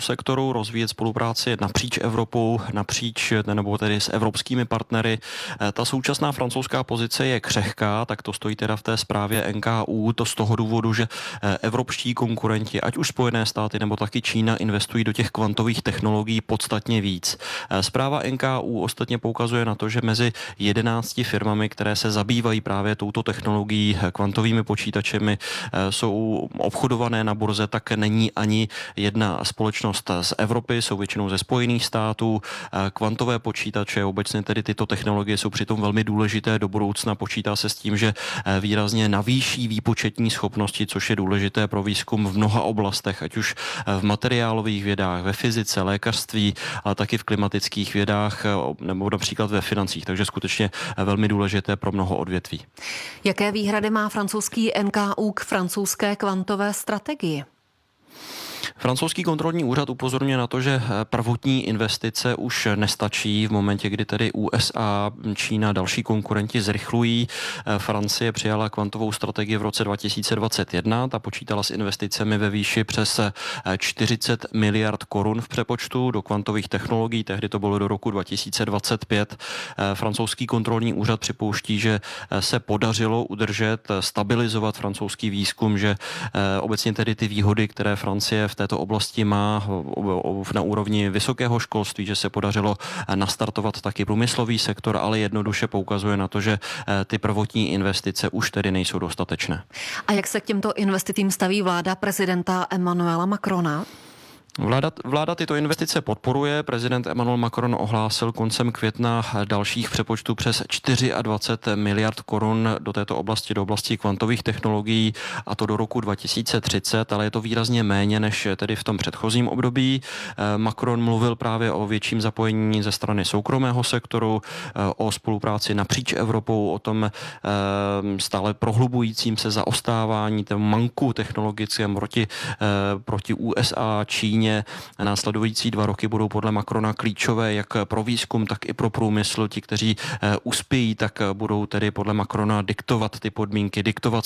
sektoru, rozvíjet spolupráci napříč Evropou, nebo tedy s evropskými partnery. Ta současná francouzská pozice je křehká, tak to stojí teda v té zprávě NKÚ, to z toho důvodu, že evropští konkurenti, ať už Spojené státy nebo taky Čína, investují do těch kvantových technologií podstatně víc. Zpráva NKÚ ostatně poukazuje na to, že mezi 11 firmami, které se zabývají právě touto technologií, kvantovými počítačemi, jsou obchodované na burze, tak není ani jedna společnost z Evropy, jsou většinou ze Spojených států. Kvantové počítače, obecně tedy tyto technologie jsou přitom velmi důležité do budoucna. Počítá se s tím, že výrazně navýší výpočetní schopnosti, což je důležité pro výzkum v mnoha oblastech, ať už v materiálových vědách, ve fyzice, lékařství, ale taky v klimatických vědách nebo například ve financích. Takže skutečně velmi důležité pro mnoho odvětví. Jaké výhrady má francouzský NKÚ k francouzské kvantové strategii? Francouzský kontrolní úřad upozorňuje na to, že prvotní investice už nestačí v momentě, kdy tedy USA, Čína, další konkurenti zrychlují. Francie přijala kvantovou strategii v roce 2021, ta počítala s investicemi ve výši přes 40 miliard korun v přepočtu do kvantových technologií, tehdy to bylo do roku 2025. Francouzský kontrolní úřad připouští, že se podařilo udržet, stabilizovat francouzský výzkum, že obecně tedy ty výhody, které Francie v této oblasti má na úrovni vysokého školství, že se podařilo nastartovat taky průmyslový sektor, ale jednoduše poukazuje na to, že ty prvotní investice už tedy nejsou dostatečné. A jak se k těmto investicím staví vláda prezidenta Emmanuela Macrona? Vláda tyto investice podporuje. Prezident Emmanuel Macron ohlásil koncem května dalších přepočtů přes 24 miliard korun do této oblasti, do oblasti kvantových technologií, a to do roku 2030, ale je to výrazně méně než tedy v tom předchozím období. Macron mluvil právě o větším zapojení ze strany soukromého sektoru, o spolupráci napříč Evropou, o tom stále prohlubujícím se zaostávání, tom manku technologickém proti USA, Číně. Následující 2 roky budou podle Macrona klíčové jak pro výzkum, tak i pro průmysl. Ti, kteří uspějí, tak budou tedy podle Macrona diktovat ty podmínky, diktovat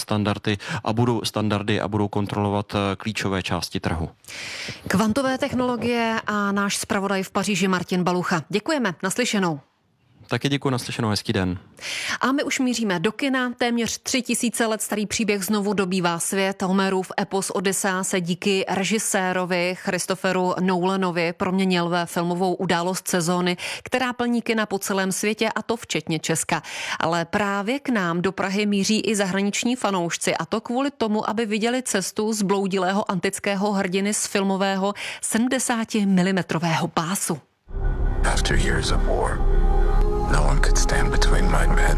standardy a budou kontrolovat klíčové části trhu. Kvantové technologie a náš zpravodaj v Paříži Martin Balucha. Děkujeme, naslyšenou. Taky děkuji, naslyšenou, hezký den. A my už míříme do kina. Téměř 3000 let starý příběh znovu dobývá svět. Homerův epos Odyssea se díky režisérovi Christopheru Nolanovi proměnil ve filmovou událost sezóny, která plní kina po celém světě, a to včetně Česka. Ale právě k nám do Prahy míří i zahraniční fanoušci, a to kvůli tomu, aby viděli cestu zbloudilého antického hrdiny z filmového 70 mm pásu. After years of war, no one could stand between my men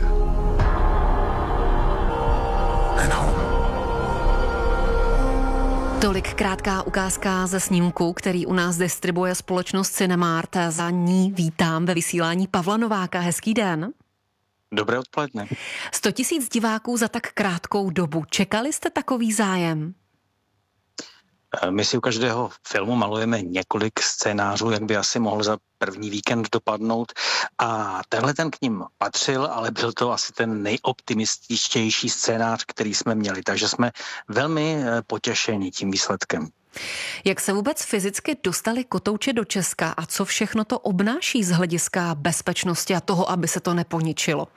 and home. Tolik krátká ukázka ze snímku, který u nás distribuje společnost Cinemart. Za ní vítám ve vysílání Pavla Nováka. Hezký den. Dobré odpoledne. 100 000 diváků za tak krátkou dobu. Čekali jste takový zájem? My si u každého filmu malujeme několik scénářů, jak by asi mohl za první víkend dopadnout, a tenhle ten k ním patřil, ale byl to asi ten nejoptimističtější scénář, který jsme měli, takže jsme velmi potěšeni tím výsledkem. Jak se vůbec fyzicky dostali kotouče do Česka a co všechno to obnáší z hlediska bezpečnosti a toho, aby se to neponičilo?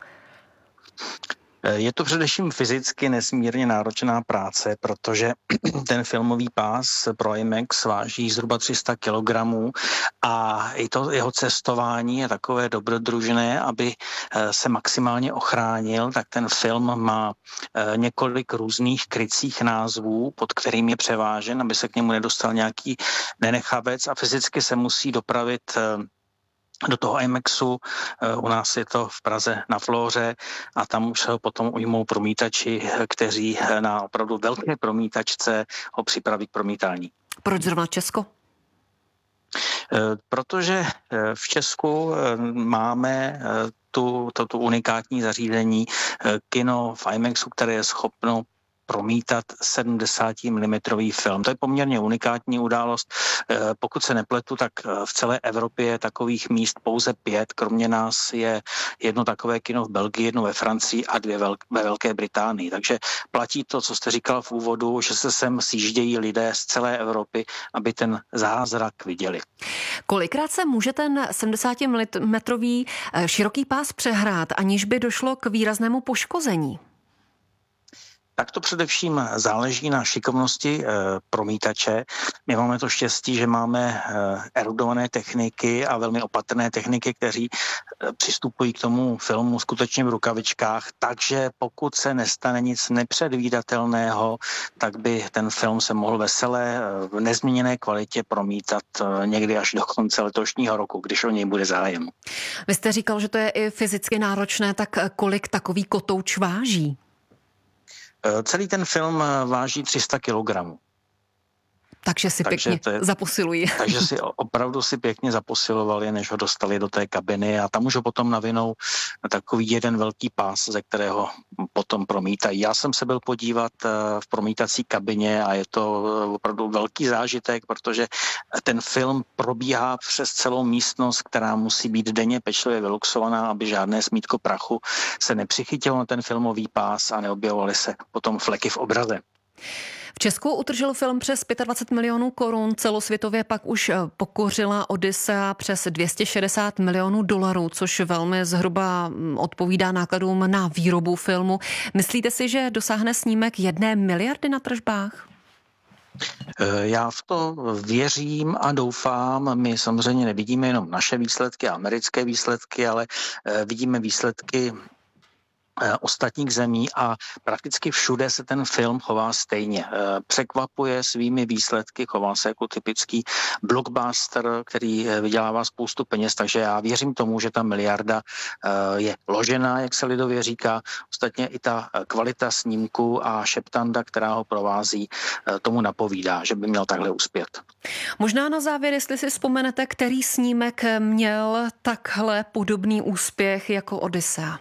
Je to především fyzicky nesmírně náročná práce, protože ten filmový pás pro IMAX váží zhruba 300 kilogramů a i to jeho cestování je takové dobrodružné, aby se maximálně ochránil, tak ten film má několik různých krycích názvů, pod kterým je převážen, aby se k němu nedostal nějaký nenechavec, a fyzicky se musí dopravit do toho IMAXu. U nás je to v Praze na Flóře a tam už se ho potom ujmou promítači, kteří na opravdu velké promítačce ho připraví k promítání. Proč zrovna Česko? Protože v Česku máme toto unikátní zařízení, kino v IMAXu, které je schopno promítat 70 mm film. To je poměrně unikátní událost. Pokud se nepletu, tak v celé Evropě je takových míst pouze 5. Kromě nás je jedno takové kino v Belgii, jedno ve Francii a 2 ve Velké Británii. Takže platí to, co jste říkal v úvodu, že se sem sjíždějí lidé z celé Evropy, aby ten zázrak viděli. Kolikrát se může ten 70-metrový široký pás přehrát, aniž by došlo k výraznému poškození? Tak to především záleží na šikovnosti promítače. My máme to štěstí, že máme erudované techniky a velmi opatrné techniky, kteří přistupují k tomu filmu skutečně v rukavičkách, takže pokud se nestane nic nepředvídatelného, tak by ten film se mohl veselé v nezměněné kvalitě promítat někdy až do konce letošního roku, když o něj bude zájem. Vy jste říkal, že to je i fyzicky náročné, tak kolik takový kotouč váží? Celý ten film váží 300 kilogramů. Takže si pěkně zaposilují. Takže si opravdu pěkně zaposilovali, než ho dostali do té kabiny a tam už ho potom navinou takový jeden velký pás, ze kterého potom promítají. Já jsem se byl podívat v promítací kabině a je to opravdu velký zážitek, protože ten film probíhá přes celou místnost, která musí být denně pečlivě vyluxovaná, aby žádné smítko prachu se nepřichytilo na ten filmový pás a neobjevovaly se potom fleky v obraze. V Česku utržil film přes 25 milionů korun, celosvětově pak už pokořila Odyssea přes 260 milionů dolarů, což velmi zhruba odpovídá nákladům na výrobu filmu. Myslíte si, že dosáhne snímek 1 miliardy na tržbách? Já v to věřím a doufám. My samozřejmě nevidíme jenom naše výsledky, americké výsledky, ale vidíme výsledky ostatních zemí a prakticky všude se ten film chová stejně. Překvapuje svými výsledky, chová se jako typický blockbuster, který vydělává spoustu peněz, takže já věřím tomu, že ta miliarda je ložená, jak se lidově říká. Ostatně i ta kvalita snímku a šeptanda, která ho provází, tomu napovídá, že by měl takhle uspět. Možná na závěr, jestli si vzpomenete, který snímek měl takhle podobný úspěch jako Odyssea?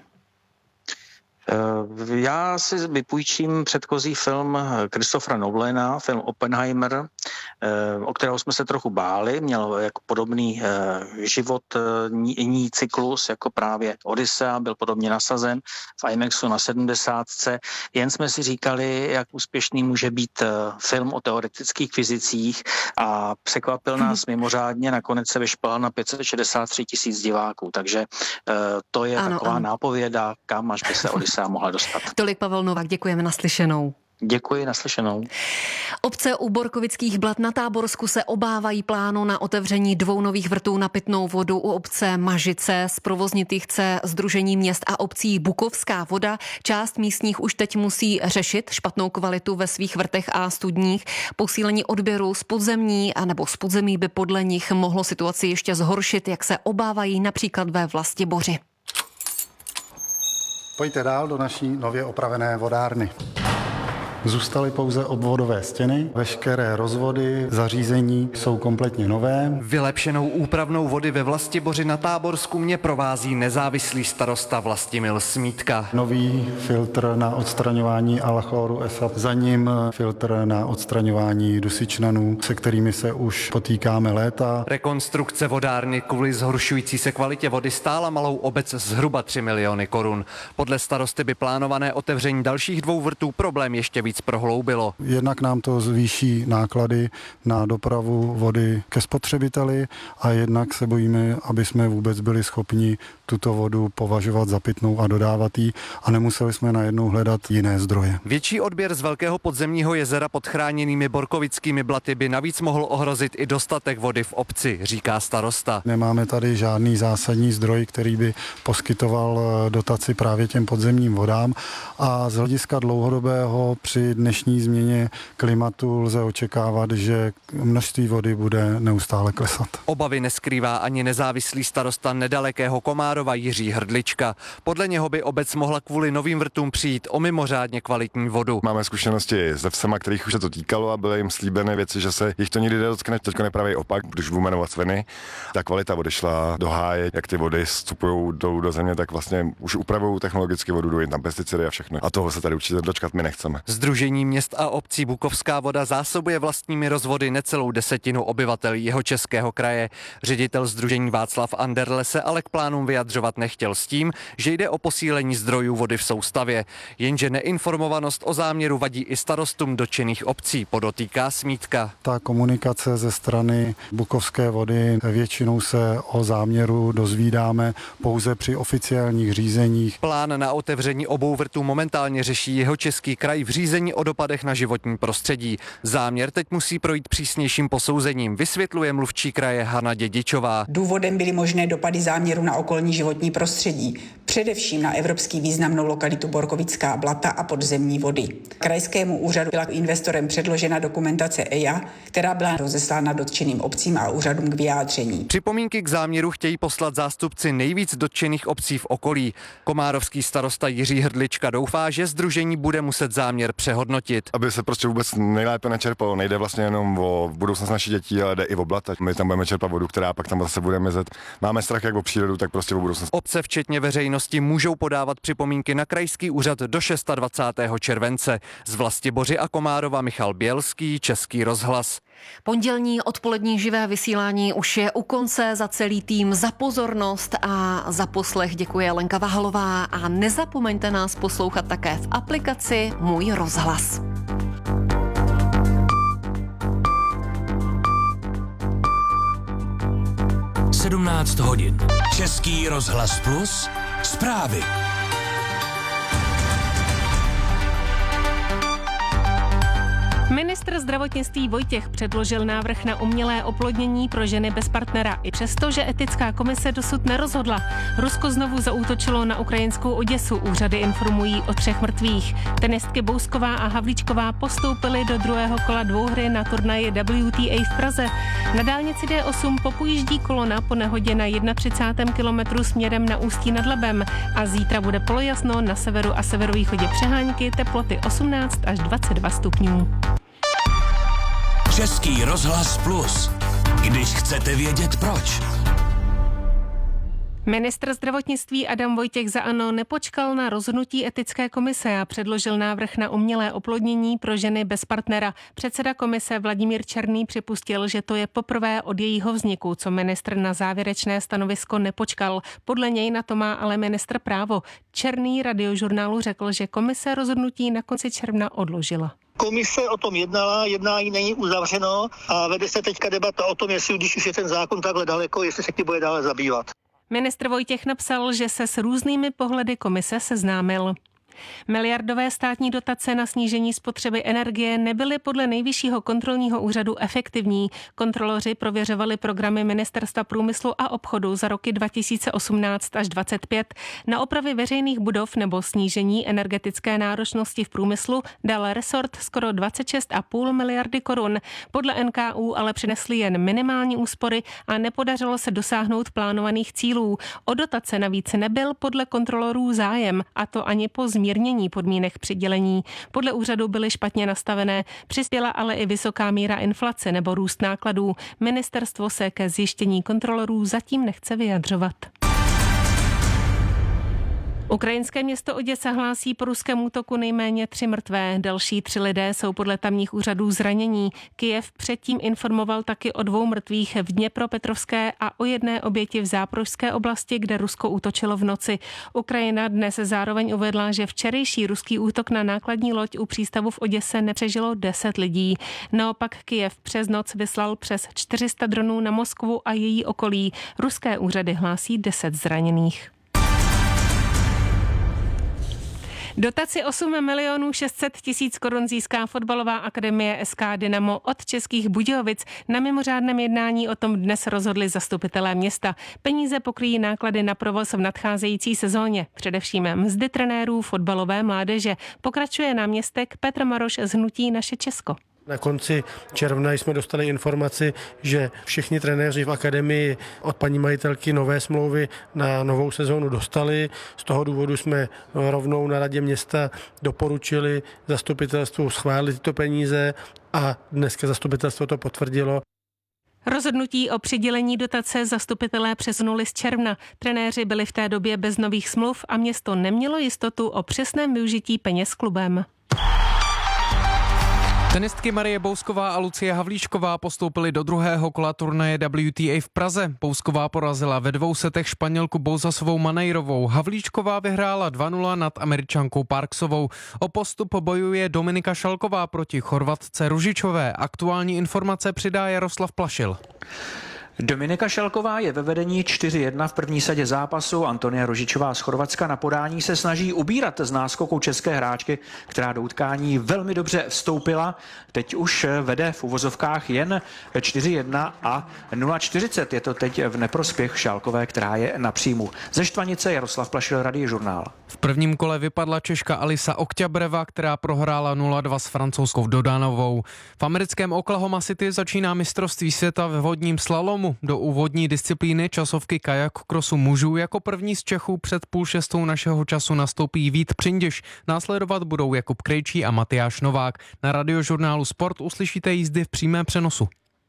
Já si vypůjčím předchozí film Christophera Nolana, film Oppenheimer, o kterého jsme se trochu báli, měl jako podobný životní cyklus jako právě Odyssea, byl podobně nasazen v IMAXu na 70. Jen jsme si říkali, jak úspěšný může být film o teoretických fyzicích a překvapil nás mimořádně, nakonec se vyšplhal na 563 000 diváků, takže to je taková nápověda, kam až by se Odyssea mohla dostat. Tolik Pavel Novák, děkujeme, naslyšenou. Děkuji, naslyšenou. Obce u Borkovických Blat na Táborsku se obávají plánu na otevření 2 nových vrtů na pitnou vodu u obce Mažice. Zprovoznit ji chce Sdružení měst a obcí Bukovská voda. Část místních už teď musí řešit špatnou kvalitu ve svých vrtech a studních. Posílení odběru z podzemí anebo z podzemí by podle nich mohlo situaci ještě zhoršit, jak se obávají například ve Vlastiboři. Pojďte dál do naší nově opravené vodárny. Zůstaly pouze obvodové stěny, veškeré rozvody, zařízení jsou kompletně nové. Vylepšenou úpravnou vody ve Vlastiboři na Táborsku mě provází nezávislý starosta Vlastimil Smítka. Nový filtr na odstraňování alachloru ESA, za ním filtr na odstraňování dusičnanů, se kterými se už potýkáme léta. Rekonstrukce vodárny kvůli zhoršující se kvalitě vody stála malou obec zhruba 3 miliony korun. Podle starosty by plánované otevření dalších 2 vrtů problém ještě víc prohloubilo. Jednak nám to zvýší náklady na dopravu vody ke spotřebiteli a jednak se bojíme, aby jsme vůbec byli schopni tuto vodu považovat za pitnou a dodávat ji a nemuseli jsme najednou hledat jiné zdroje. Větší odběr z velkého podzemního jezera pod chráněnými Borkovickými Blaty by navíc mohl ohrozit i dostatek vody v obci, říká starosta. Nemáme tady žádný zásadní zdroj, který by poskytoval dotaci právě těm podzemním vodám a z hlediska dlouhodobého při dnešní změně klimatu lze očekávat, že množství vody bude neustále klesat. Obavy neskrývá ani nezávislý starosta nedalekého Komárova Jiří Hrdlička. Podle něho by obec mohla kvůli novým vrtům přijít o mimořádně kvalitní vodu. Máme zkušenosti se vsema, kterých už se to týkalo a byly jim slíbené věci, že se jich to nikdy nedotkne. Teďko nepravý opak, když budu jmenovat Sveny. Ta kvalita vody šla do háje, jak ty vody vstupují dolů do země, tak vlastně už upravují technologicky vodu, dojí tam pesticidy a všechno. A toho se tady určitě dočkat my nechceme. Sdružení měst a obcí Bukovská voda zásobuje vlastními rozvody necelou 10% obyvatel Jihočeského kraje. Ředitel sdružení Václav Anderle se ale k plánům vyjadřovat nechtěl s tím, že jde o posílení zdrojů vody v soustavě. Jenže neinformovanost o záměru vadí i starostům dotčených obcí, podotýká Smítka. Ta komunikace ze strany Bukovské vody, většinou se o záměru dozvídáme pouze při oficiálních řízeních. Plán na otevření obou vrtů momentálně řeší Jihočeský kraj v řízení o dopadech na životní prostředí. Záměr teď musí projít přísnějším posouzením, vysvětluje mluvčí kraje Hana Dědičová. Důvodem byly možné dopady záměru na okolní životní prostředí, především na evropský významnou lokalitu Borkovická Blata a podzemní vody. Krajskému úřadu byla investorem předložena dokumentace EIA, která byla rozeslána dotčeným obcím a úřadům k vyjádření. Připomínky k záměru chtějí poslat zástupci nejvíc dotčených obcí v okolí. Komárovský starosta Jiří Hrdlička doufá, že sdružení bude muset záměr přehodnotit. Aby se prostě vůbec nejlépe nečerpalo. Nejde vlastně jenom o budoucnost našich dětí, ale jde i o blata. My tam budeme čerpat vodu, která pak tam zase bude mizet. Máme strach jak o přírodu, tak prostě o budoucnost. Obce včetně veřejnosti můžou podávat připomínky na krajský úřad do 26. července. Z Vlastiboři a Komárova Michal Bělský, Český rozhlas. Pondělní odpolední živé vysílání už je u konce. Za celý tým za pozornost a za poslech děkuje Lenka Vahalová a nezapomeňte nás poslouchat také v aplikaci Můj rozhlas. Sedmnáct hodin. Český rozhlas Plus. Zprávy. Ministr zdravotnictví Vojtěch předložil návrh na umělé oplodnění pro ženy bez partnera, i přesto, že etická komise dosud nerozhodla. Rusko znovu zaútočilo na ukrajinskou Oděsu, úřady informují o 3 mrtvých. Tenistky Bousková a Havlíčková postoupily do druhého kola dvouhry na turnaji WTA v Praze. Na dálnici D8 popojíždí kolona po nehodě na 31. kilometru směrem na Ústí nad Labem a zítra bude polojasno na severu a severovýchodě přehánky, teploty 18 až 22 stupňů. Český rozhlas Plus. Když chcete vědět proč. Ministr zdravotnictví Adam Vojtěch za ANO nepočkal na rozhodnutí etické komise a předložil návrh na umělé oplodnění pro ženy bez partnera. Předseda komise Vladimír Černý připustil, že to je poprvé od jejího vzniku, co ministr na závěrečné stanovisko nepočkal. Podle něj na to má ale ministr právo. Černý Radiožurnálu řekl, že komise rozhodnutí na konci června odložila. Komise o tom jednala, jednání není uzavřeno a vede se teďka debata o tom, jestli když už je ten zákon takhle daleko, jestli se tím bude dále zabývat. Ministr Vojtěch napsal, že se s různými pohledy komise seznámil. Miliardové státní dotace na snížení spotřeby energie nebyly podle Nejvyššího kontrolního úřadu efektivní. Kontroloři prověřovali programy Ministerstva průmyslu a obchodu za roky 2018 až 2025. Na opravy veřejných budov nebo snížení energetické náročnosti v průmyslu dal resort skoro 26,5 miliardy korun. Podle NKÚ ale přinesly jen minimální úspory a nepodařilo se dosáhnout plánovaných cílů. O dotace navíc nebyl podle kontrolorů zájem, a to ani po zmírnění podmínek přidělení. Podle úřadu byly špatně nastavené, přispěla ale i vysoká míra inflace nebo růst nákladů. Ministerstvo se ke zjištění kontrolorů zatím nechce vyjadřovat. Ukrajinské město Oděsa hlásí po ruském útoku nejméně 3 mrtvé. Další 3 lidé jsou podle tamních úřadů zranění. Kyjev předtím informoval taky o 2 mrtvých v Dněpropetrovské a o 1 oběti v Záporožské oblasti, kde Rusko útočilo v noci. Ukrajina dnes zároveň uvedla, že včerejší ruský útok na nákladní loď u přístavu v Oděse nepřežilo 10 lidí. Naopak Kyjev přes noc vyslal přes 400 dronů na Moskvu a její okolí. Ruské úřady hlásí 10 zraněných. Dotaci 8 600 000 korun získá fotbalová akademie SK Dynamo od Českých Budějovic. Na mimořádném jednání o tom dnes rozhodli zastupitelé města. Peníze pokryjí náklady na provoz v nadcházející sezóně, především mzdy trenérů fotbalové mládeže. Pokračuje náměstek Petr Maroš z hnutí Naše Česko. Na konci června jsme dostali informaci, že všichni trenéři v akademii od paní majitelky nové smlouvy na novou sezónu dostali. Z toho důvodu jsme rovnou na radě města doporučili zastupitelstvu schválit tyto peníze a dneska zastupitelstvo to potvrdilo. Rozhodnutí o přidělení dotace zastupitelé přesunuli z června. Trenéři byli v té době bez nových smluv a město nemělo jistotu o přesném využití peněz klubem. Tenistky Marie Bousková a Lucie Havlíčková postoupily do druhého kola turnaje WTA v Praze. Bousková porazila ve 2 setech Španělku Bouzasovou Maneirovou. Havlíčková vyhrála 2-0 nad Američankou Parksovou. O postup bojuje Dominika Šalková proti Chorvatce Ružičové. Aktuální informace přidá Jaroslav Plašil. Dominika Šalková je ve vedení 4-1 v první sadě zápasu. Antonia Ružičová z Chorvatska na podání se snaží ubírat z náskoku české hráčky, která do utkání velmi dobře vstoupila. Teď už vede v uvozovkách jen 4-1 a 0-40. Je to teď v neprospěch Šalkové, která je na příjmu. Ze Štvanice Jaroslav Plašil, Radiožurnál. V prvním kole vypadla Češka Alisa Okťabreva, která prohrála 0-2 s francouzskou Dodanovou. V americkém Oklahoma City začíná mistrovství světa ve vodním slalomu. Do úvodní disciplíny časovky kajak krosu mužů jako první z Čechů před 5:30 našeho času nastoupí Vít Přindiš. Následovat budou Jakub Krejčí a Matyáš Novák. Na Radiožurnálu Sport uslyšíte jízdy v přímém přenosu.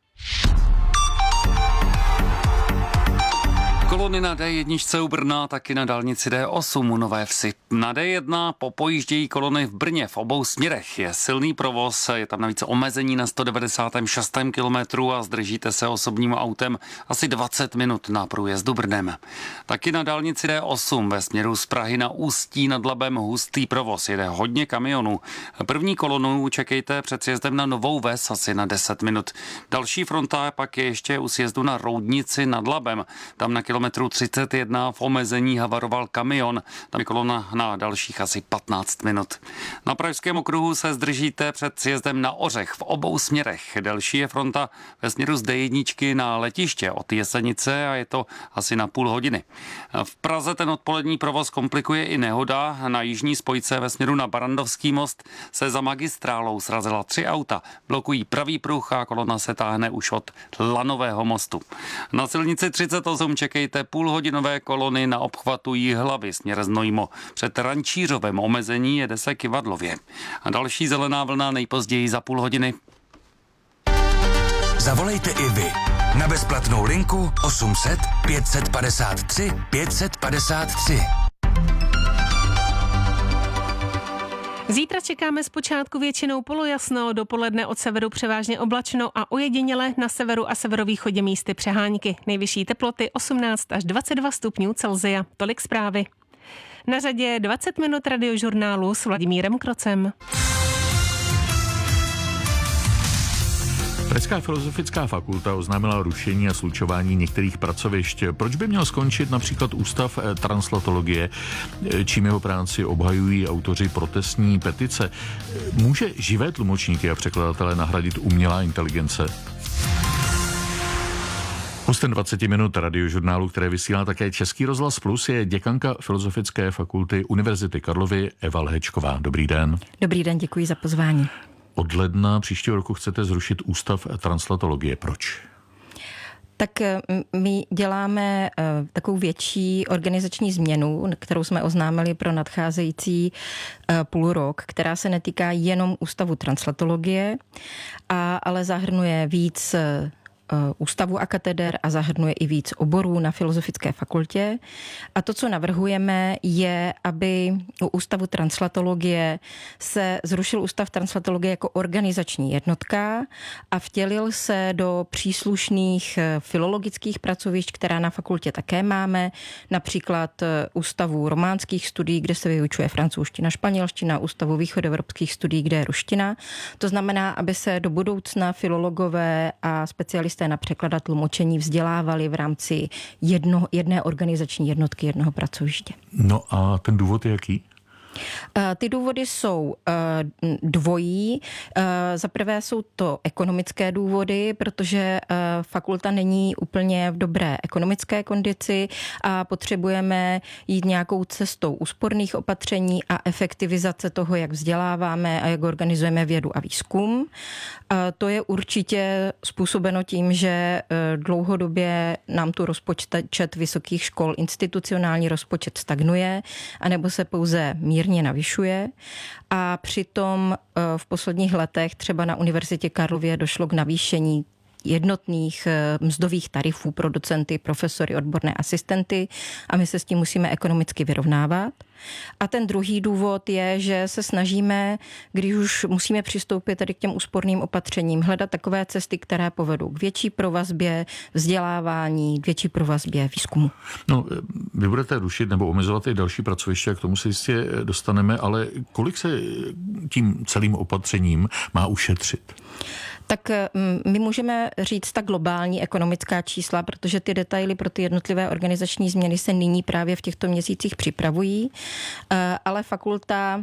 Kolony na D1 u Brna, taky na dálnici D8 u Nové Vsi. Na D1 popojíždějí kolony v Brně v obou směrech. Je silný provoz, je tam navíc omezení na 196. kilometru a zdržíte se osobním autem asi 20 minut na průjezdu Brnem. Taky na dálnici D8 ve směru z Prahy na Ústí nad Labem hustý provoz. Jede hodně kamionů. První kolonu čekejte před sjezdem na Novou Ves asi na 10 minut. Další fronta pak je ještě u sjezdu na Roudnici nad Labem. Tam na kilometru 31 v omezení havaroval kamion. Tam je kolona na dalších asi 15 minut. Na Pražském okruhu se zdržíte před sjezdem na Ořech v obou směrech. Delší je fronta ve směru z D1 na letiště od Jesenice a je to asi na půl hodiny. V Praze ten odpolední provoz komplikuje i nehoda. Na jižní spojce ve směru na Barandovský most se za magistrálou srazila 3 auta. Blokují pravý pruh a kolona se táhne už od Lanového mostu. Na silnici 38 čekejte půlhodinové kolony na obchvatu Jihlavy směr Znojmo. Před Rančířovem omezení jede se Kyvadlově. A další zelená vlna nejpozději za půl hodiny. Zavolejte i vy na bezplatnou linku 800 553 553. Zítra čekáme zpočátku většinou polojasno, dopoledne od severu převážně oblačno a ojediněle na severu a severovýchodě místy přehánky. Nejvyšší teploty 18 až 22 stupňů Celsia. Tolik zprávy. Na řadě 20 minut Radiožurnálu s Vladimírem Krocem. Pražská filozofická fakulta oznámila rušení a slučování některých pracovišť. Proč by měl skončit například Ústav translatologie, čím jeho práci obhajují autoři protestní petice? Může živé tlumočníky a překladatele nahradit umělá inteligence? Hostem 20 minut Radiožurnálu, které vysílá také Český rozhlas Plus, je děkanka Filozofické fakulty Univerzity Karlovy Eva Lhečková. Dobrý den. Dobrý den, děkuji za pozvání. Od ledna příštího roku chcete zrušit Ústav translatologie. Proč? Tak my děláme takovou větší organizační změnu, kterou jsme oznámili pro nadcházející půl rok, která se netýká jenom Ústavu translatologie, ale zahrnuje víc ústavu a kateder a zahrnuje i víc oborů na Filozofické fakultě. A to, co navrhujeme, je, aby u Ústavu translatologie se zrušil Ústav translatologie jako organizační jednotka a vtělil se do příslušných filologických pracovišť, která na fakultě také máme, například Ústavu románských studií, kde se vyučuje francouzština, španělština, Ústavu východoevropských studií, kde je ruština. To znamená, aby se do budoucna filologové a specialisté na překlad a tlumočení vzdělávali v rámci jedné organizační jednotky, jednoho pracoviště. No a ten důvod je jaký? Ty důvody jsou dvojí. Za prvé jsou to ekonomické důvody, protože fakulta není úplně v dobré ekonomické kondici a potřebujeme jít nějakou cestou úsporných opatření a efektivizace toho, jak vzděláváme a jak organizujeme vědu a výzkum. To je určitě způsobeno tím, že dlouhodobě nám tu rozpočet vysokých škol, institucionální rozpočet stagnuje, anebo se pouze mírně navyšuje a přitom v posledních letech třeba na Univerzitě Karlově došlo k navýšení jednotných mzdových tarifů pro docenty, profesory, odborné asistenty a my se s tím musíme ekonomicky vyrovnávat. A ten druhý důvod je, že se snažíme, když už musíme přistoupit tady k těm úsporným opatřením, hledat takové cesty, které povedou k větší provazbě vzdělávání, k větší provazbě výzkumu. No, vy budete rušit nebo omezovat i další pracoviště, a k tomu se jistě dostaneme, ale kolik se tím celým opatřením má ušetřit? Tak my můžeme říct ta globální ekonomická čísla, protože ty detaily pro ty jednotlivé organizační změny se nyní právě v těchto měsících připravují, ale fakulta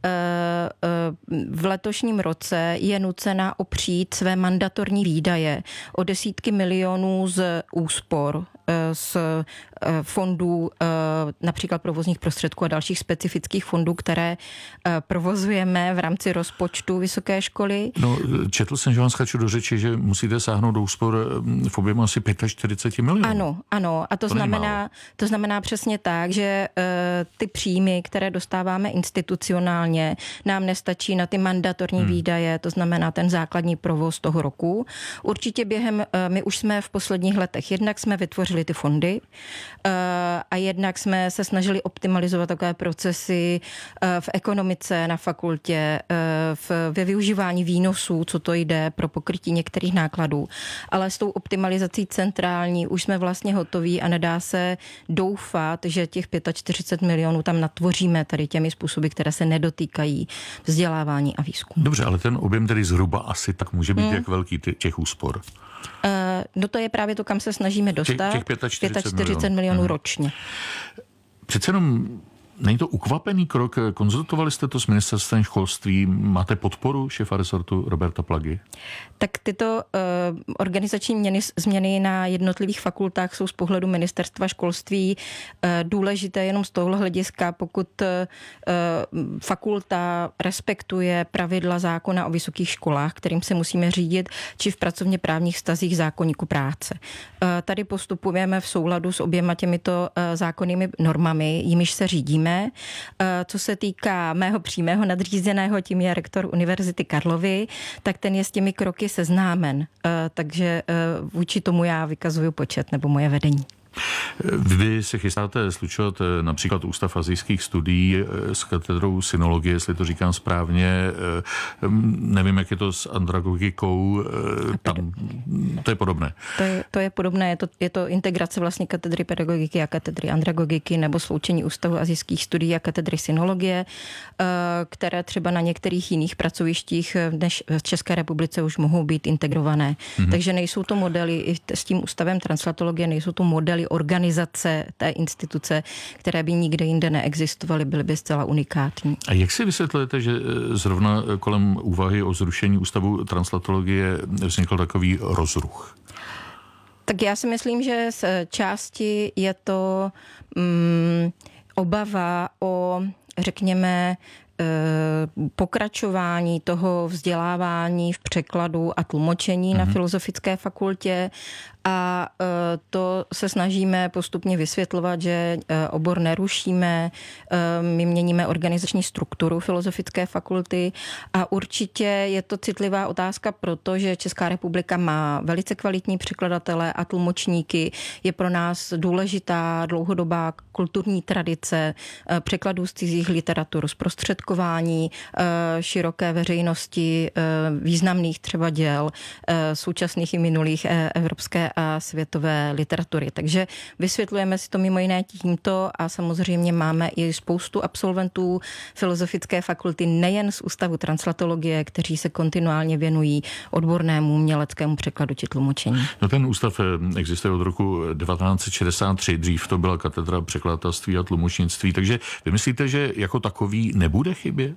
v letošním roce je nucena opřít své mandatorní výdaje o desítky milionů z úspor, z fondů, například provozních prostředků a dalších specifických fondů, které provozujeme v rámci rozpočtu vysoké školy. No, četl jsem, že vám skáču do řeči, že musíte sáhnout do úspor v objemu asi 45 milionů. Ano. A to znamená přesně tak, že ty příjmy, které dostáváme institucionálně, nám nestačí na ty mandatorní výdaje, to znamená ten základní provoz toho roku. Určitě my už jsme v posledních letech, jednak jsme vytvořili ty fondy a jednak jsme se snažili optimalizovat takové procesy v ekonomice na fakultě, ve využívání výnosů, co to jde pro pokrytí některých nákladů. Ale s tou optimalizací centrální už jsme vlastně hotoví a nedá se doufat, že těch 45 milionů tam natvoříme tady těmi způsoby, které se nedotýkají vzdělávání a výzkumu. Dobře, ale ten objem tedy zhruba asi tak může být jak velký těch úspor? No to je právě to, kam se snažíme dostat. Těch 45 milionů ročně. Přece jenom není to ukvapený krok? Konzultovali jste to s ministerstvem školství? Máte podporu šéfa resortu Roberta Plagy? Tak tyto organizační změny na jednotlivých fakultách jsou z pohledu ministerstva školství důležité jenom z tohohle hlediska, pokud fakulta respektuje pravidla zákona o vysokých školách, kterým se musíme řídit, či v pracovně právních vztazích zákoníku práce. Tady postupujeme v souladu s oběma těmito zákonnými normami, jimiž se řídíme. Co se týká mého přímého nadřízeného, tím je rektor Univerzity Karlovy, tak ten je s těmi kroky seznámen. Takže vůči tomu já vykazuju počet nebo moje vedení. Vy se chystáte slučovat například Ústav asijských studií s katedrou synologie, jestli to říkám správně. Nevím, jak je to s andragogikou. Tam, to je podobné. To je podobné. Je to integrace vlastně katedry pedagogiky a katedry andragogiky nebo sloučení Ústavu asijských studií a katedry synologie, které třeba na některých jiných pracovištích v České republice už mohou být integrované. Takže nejsou to modely, i s tím Ústavem translatologie nejsou to modely organizace té instituce, které by nikde jinde neexistovaly, byly by zcela unikátní. A jak si vysvětlujete, že zrovna kolem úvahy o zrušení Ústavu translatologie vznikl takový rozruch? Tak já si myslím, že z části je to obava o, řekněme, pokračování toho vzdělávání v překladu a tlumočení na Filozofické fakultě a to se snažíme postupně vysvětlovat, že obor nerušíme, my měníme organizační strukturu Filozofické fakulty a určitě je to citlivá otázka, protože Česká republika má velice kvalitní překladatele a tlumočníky. Je pro nás důležitá dlouhodobá kulturní tradice překladů z cizích literatur, zprostředkování široké veřejnosti významných třeba děl současných i minulých evropské a světové literatury. Takže vysvětlujeme si to mimo jiné tímto a samozřejmě máme i spoustu absolventů Filozofické fakulty nejen z Ústavu translatologie, kteří se kontinuálně věnují odbornému uměleckému překladu či tlumočení. No ten ústav existuje od roku 1963, dřív to byla katedra překladatelství a tlumočnictví, takže vy myslíte, že jako takový nebude chybět?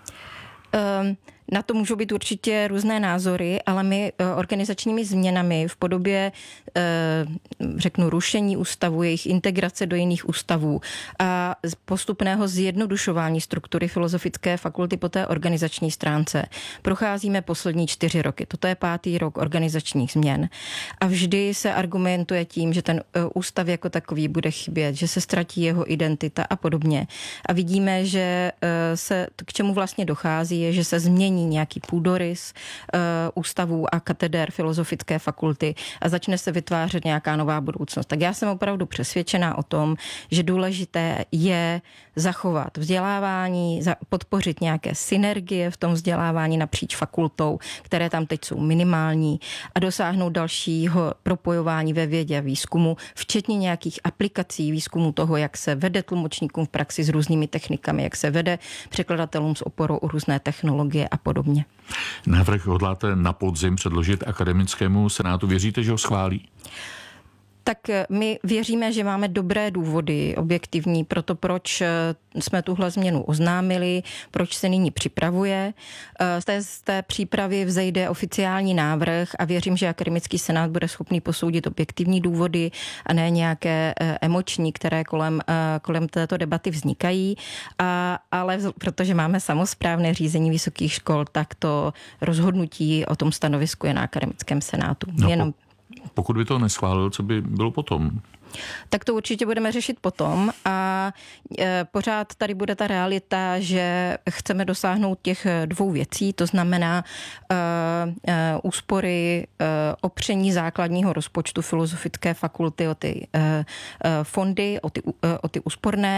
Na to můžou být určitě různé názory, ale my organizačními změnami v podobě, řeknu, rušení ústavu, jejich integrace do jiných ústavů a postupného zjednodušování struktury Filozofické fakulty po té organizační stránce procházíme poslední 4 roky. Toto je 5. rok organizačních změn. A vždy se argumentuje tím, že ten ústav jako takový bude chybět, že se ztratí jeho identita a podobně. A vidíme, že se k čemu vlastně dochází, je, že se změní nějaký půdorys ústavů a kateder Filozofické fakulty a začne se vytvářet nějaká nová budoucnost. Tak já jsem opravdu přesvědčená o tom, že důležité je zachovat vzdělávání, podpořit nějaké synergie v tom vzdělávání napříč fakultou, které tam teď jsou minimální, a dosáhnout dalšího propojování ve vědě a výzkumu, včetně nějakých aplikací výzkumu toho, jak se vede tlumočníkům v praxi s různými technikami, jak se vede překladatelům s oporou o různé technologie a podobně. Návrh hodláte na podzim předložit akademickému senátu. Věříte, že ho schválí? Tak my věříme, že máme dobré důvody objektivní pro to, proč jsme tuhle změnu oznámili, proč se nyní připravuje. Z té přípravy vzejde oficiální návrh a věřím, že akademický senát bude schopný posoudit objektivní důvody a ne nějaké emoční, které kolem této debaty vznikají. Ale protože máme samosprávné řízení vysokých škol, tak to rozhodnutí o tom stanovisku je na akademickém senátu. Pokud by to neschválil, co by bylo potom? Tak to určitě budeme řešit potom a pořád tady bude ta realita, že chceme dosáhnout těch 2 věcí, to znamená úspory, opření základního rozpočtu Filozofické fakulty o ty fondy, o ty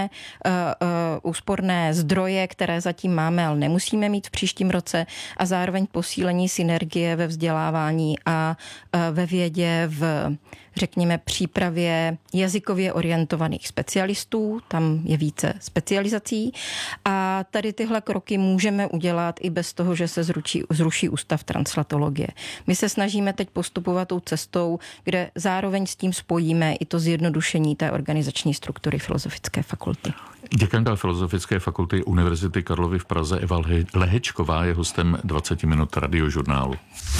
úsporné zdroje, které zatím máme, ale nemusíme mít v příštím roce, a zároveň posílení synergie ve vzdělávání a ve vědě v, řekněme, přípravě jazykově orientovaných specialistů, tam je více specializací a tady tyhle kroky můžeme udělat i bez toho, že se zruší ústav translatologie. My se snažíme teď postupovat tou cestou, kde zároveň s tím spojíme i to zjednodušení té organizační struktury Filozofické fakulty. Děkanka Filozofické fakulty Univerzity Karlovy v Praze Eva Lehečková je hostem 20 minut radiožurnálu.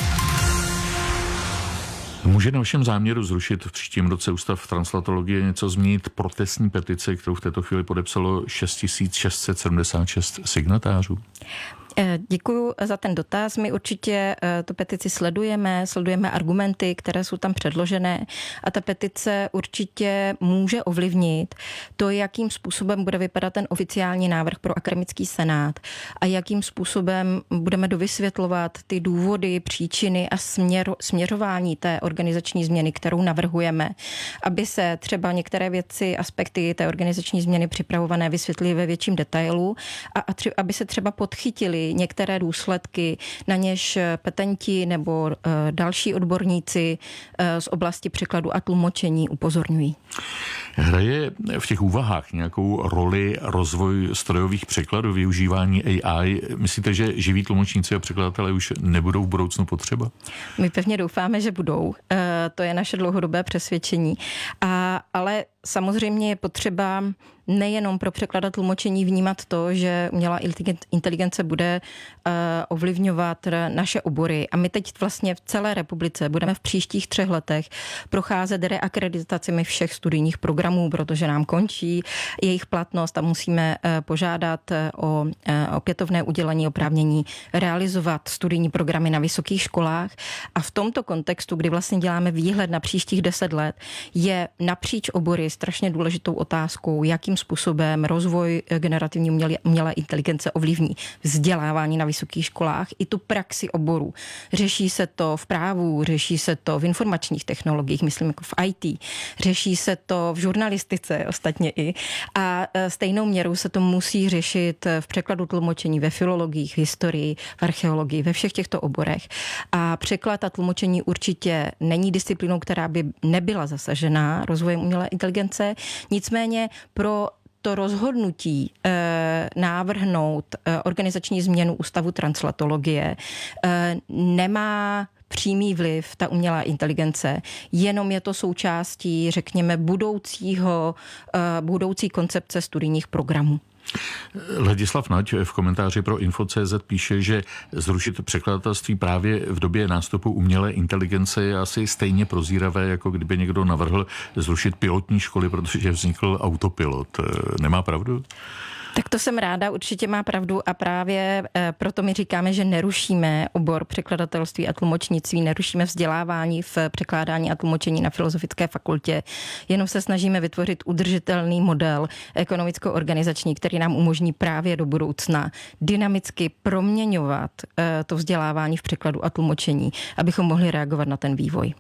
Může na vašem záměru zrušit v příštím roce ústav translatologie něco změnit protestní petice, kterou v této chvíli podepsalo 6676 signatářů? Děkuji za ten dotaz. My určitě tu petici sledujeme argumenty, které jsou tam předložené a ta petice určitě může ovlivnit to, jakým způsobem bude vypadat ten oficiální návrh pro akademický senát a jakým způsobem budeme dovysvětlovat ty důvody, příčiny a směřování té organizační změny, kterou navrhujeme, aby se třeba některé věci, aspekty té organizační změny připravované vysvětlily ve větším detailu a aby se třeba podchytily některé důsledky, na něž petenti nebo další odborníci z oblasti překladu a tlumočení upozorňují. Hraje v těch úvahách nějakou roli rozvoj strojových překladů, využívání AI? Myslíte, že živí tlumočníci a překladatelé už nebudou v budoucnu potřeba? My pevně doufáme, že budou. To je naše dlouhodobé přesvědčení. Ale samozřejmě je potřeba nejenom pro překlad a tlumočení vnímat to, že umělá inteligence bude ovlivňovat naše obory. A my teď vlastně v celé republice budeme v příštích 3 letech procházet reakreditacemi všech studijních programů, protože nám končí jejich platnost a musíme požádat o opětovné udělení oprávnění realizovat studijní programy na vysokých školách. A v tomto kontextu, kdy vlastně děláme výhled na příštích 10 let, je napříč obory strašně důležitou otázkou, jakým způsobem rozvoj generativní umělé inteligence ovlivní vzdělávání na vysokých školách i tu praxi oborů. Řeší se to v právu, řeší se to v informačních technologiích, myslím jako v IT, řeší se to v žurnalistice ostatně i a stejnou měrou se to musí řešit v překladu tlumočení, ve filologii, v historii, v archeologii, ve všech těchto oborech. A překlad a tlumočení určitě není disciplínou, která by nebyla zasažená rozvojem umělé inteligence, nicméně pro to rozhodnutí návrhnout organizační změnu ústavu translatologie nemá přímý vliv ta umělá inteligence, jenom je to součástí, řekněme, budoucí koncepce studijních programů. Ladislav Nať v komentáři pro Info.cz píše, že zrušit překladatelství právě v době nástupu umělé inteligence je asi stejně prozíravé, jako kdyby někdo navrhl zrušit pilotní školy, protože vznikl autopilot. Nemá pravdu? Tak to jsem ráda, určitě má pravdu a právě proto my říkáme, že nerušíme obor překladatelství a tlumočnictví, nerušíme vzdělávání v překládání a tlumočení na Filozofické fakultě, jenom se snažíme vytvořit udržitelný model ekonomicko-organizační, který nám umožní právě do budoucna dynamicky proměňovat to vzdělávání v překladu a tlumočení, abychom mohli reagovat na ten vývoj.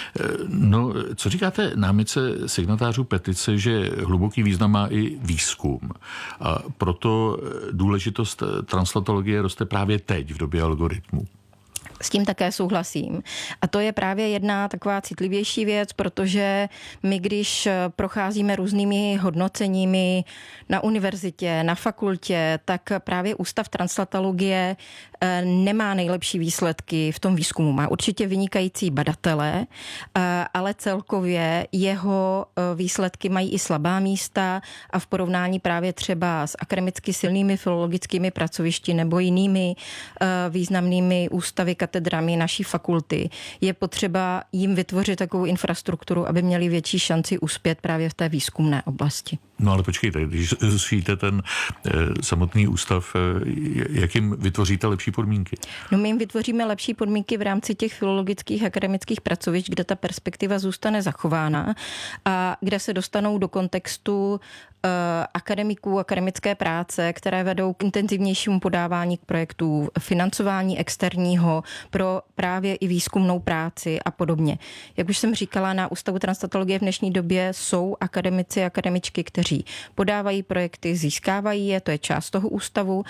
No, co říkáte námitce signatářů petice, že hluboký význam má i výzkum? A proto důležitost translatologie roste právě teď v době algoritmů. S tím také souhlasím. A to je právě jedna taková citlivější věc, protože my, když procházíme různými hodnoceními na univerzitě, na fakultě, tak právě Ústav translatologie nemá nejlepší výsledky v tom výzkumu. Má určitě vynikající badatele, ale celkově jeho výsledky mají i slabá místa a v porovnání právě třeba s akademicky silnými filologickými pracovišti nebo jinými významnými ústavy, katedrami naší fakulty, je potřeba jim vytvořit takovou infrastrukturu, aby měli větší šanci uspět právě v té výzkumné oblasti. No ale počkejte, když zřídíte ten samotný ústav, jak jim vytvoříte lepší podmínky? No my jim vytvoříme lepší podmínky v rámci těch filologických akademických pracovišť, kde ta perspektiva zůstane zachována a kde se dostanou do kontextu akademiků, akademické práce, které vedou k intenzivnějšímu podávání k projektů, financování externího pro právě i výzkumnou práci a podobně. Jak už jsem říkala, na Ústavu translatologie v dnešní době jsou akademici a akademičky, kteří podávají projekty, získávají je, to je část toho ústavu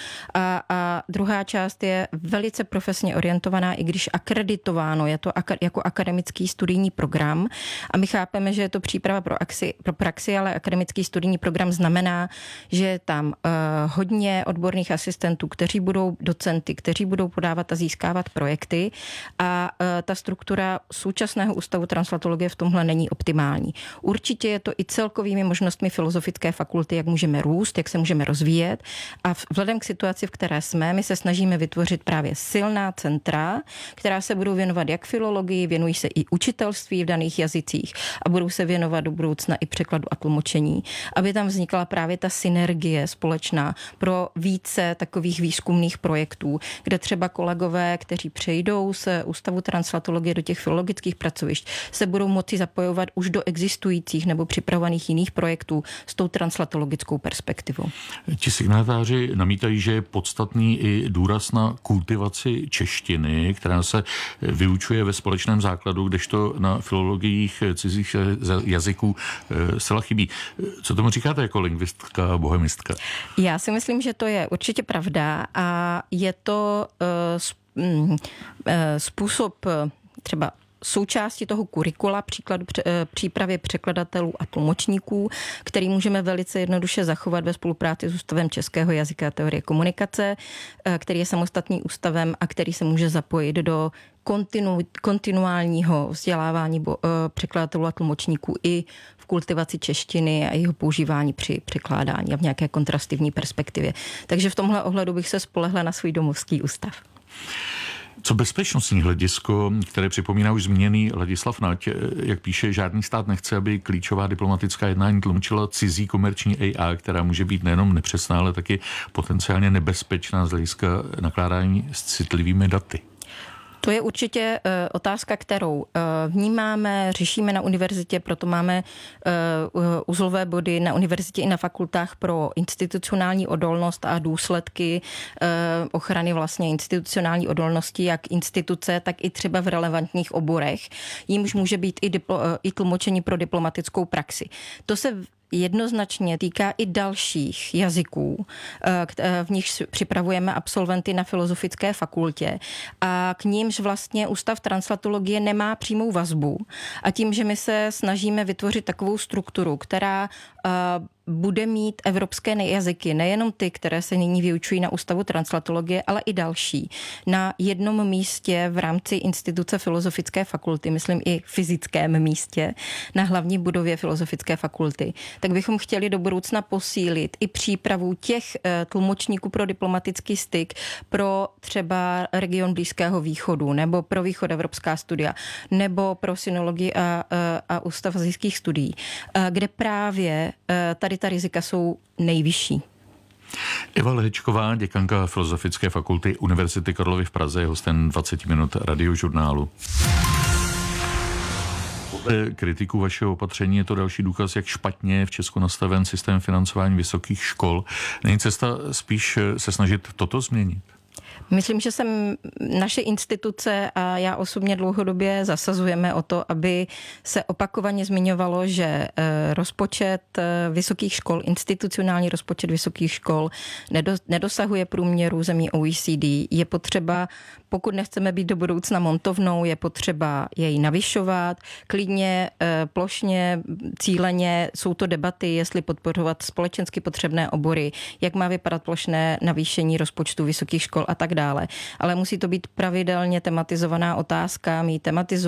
a druhá část je velice profesně orientovaná, i když akreditováno, je to jako akademický studijní program a my chápeme, že je to příprava pro praxi, ale akademický studijní program znamená, že je tam hodně odborných asistentů, kteří budou docenty, kteří budou podávat a získávat projekty a ta struktura současného Ústavu translatologie v tomhle není optimální. Určitě je to i celkovými možnostmi Filozofické fakulty, jak můžeme růst, jak se můžeme rozvíjet a vzhledem k situaci, v které jsme, my se snažíme vytvořit právě silná centra, která se budou věnovat jak filologii, věnují se i učitelství v daných jazycích a budou se věnovat do budoucna i překladu a tlumočení, aby tam vznikla právě ta synergie společná pro více takových výzkumných projektů, kde třeba kolegové, kteří přejdou z Ústavu translatologie do těch filologických pracovišť, se budou moci zapojovat už do existujících nebo připravovaných jiných projektů s tou translatologickou perspektivou. Ti signatáři namítají, že je podstatný i důraz na kultivaci češtiny, která se vyučuje ve společném základu, kdežto na filologiích cizích jazyků zcela chybí. Co tomu říkáte jako lingvistka a bohemistka? Já si myslím, že to je určitě pravda a je to způsob třeba součástí toho kurikula přípravy překladatelů a tlumočníků, který můžeme velice jednoduše zachovat ve spolupráci s Ústavem českého jazyka a teorie komunikace, který je samostatným ústavem a který se může zapojit do kontinuálního vzdělávání překladatelů a tlumočníků i v kultivaci češtiny a jeho používání při překládání a v nějaké kontrastivní perspektivě. Takže v tomhle ohledu bych se spolehla na svůj domovský ústav. Co bezpečnostní hledisko, které připomíná už zmíněný Ladislav Nať, jak píše, žádný stát nechce, aby klíčová diplomatická jednání tlumočila cizí komerční AI, která může být nejenom nepřesná, ale taky potenciálně nebezpečná z hlediska nakládání s citlivými daty. To je určitě otázka, kterou vnímáme, řešíme na univerzitě, proto máme uzlové body na univerzitě i na fakultách pro institucionální odolnost a důsledky ochrany vlastně institucionální odolnosti, jak instituce, tak i třeba v relevantních oborech. Jímž může být i tlumočení pro diplomatickou praxi. To se jednoznačně týká i dalších jazyků, v nichž připravujeme absolventy na Filozofické fakultě a k nímž vlastně Ústav translatologie nemá přímou vazbu a tím, že my se snažíme vytvořit takovou strukturu, která bude mít evropské jazyky, nejenom ty, které se nyní vyučují na Ústavu translatologie, ale i další, na jednom místě v rámci instituce Filozofické fakulty, myslím i fyzickém místě, na hlavní budově Filozofické fakulty, tak bychom chtěli do budoucna posílit i přípravu těch tlumočníků pro diplomatický styk pro třeba region Blízkého východu, nebo pro východoevropská studia, nebo pro synologii a Ústav asijských studií, kde právě tady ta rizika jsou nejvyšší. Eva Lehečková, děkanka Filozofické fakulty Univerzity Karlovy v Praze, je hostem 20 minut radiožurnálu. Podle kritiků vašeho opatření je to další důkaz, jak špatně je v Česku nastaven systém financování vysokých škol. Není cesta spíš se snažit toto změnit? Myslím, že naše instituce a já osobně dlouhodobě zasazujeme o to, aby se opakovaně zmiňovalo, že rozpočet vysokých škol, institucionální rozpočet vysokých škol nedosahuje průměru zemí OECD. Je potřeba, pokud nechceme být do budoucna montovnou, je potřeba jej navyšovat. Klidně, plošně, cíleně jsou to debaty, jestli podporovat společensky potřebné obory, jak má vypadat plošné navýšení rozpočtu vysokých škol a tak dále. Ale musí to být pravidelně tematizovaná otázka. My ji tematizujeme